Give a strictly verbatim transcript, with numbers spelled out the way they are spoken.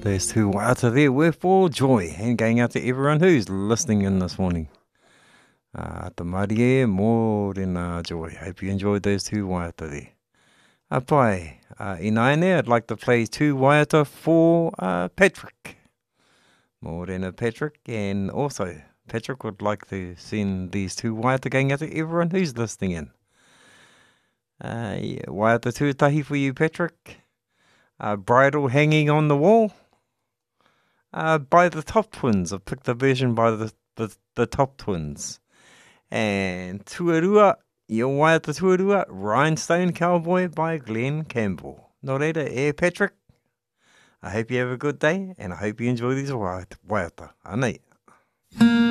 There's two waiata there, wherefore joy, and going out to everyone who's listening in this morning. Uh, te marie e, mōrena joy. Hope you enjoyed those two waiata there. Uh, pai, uh, in aine, I'd like to play two waiata for uh, Patrick. Mōrena Patrick, and also Patrick would like to send these two waiata going out to everyone who's listening in. Uh, yeah, waiata tuatahi for you, Patrick. Uh, bridle hanging on the wall. Uh, by the Top Twins. I've picked the version by the, the, the Top Twins. And Tuarua, Ia Waiata Tuarua, Rhinestone Cowboy by Glenn Campbell. Nō reira, e Patrick. I hope you have a good day, and I hope you enjoy these waiata. Anei.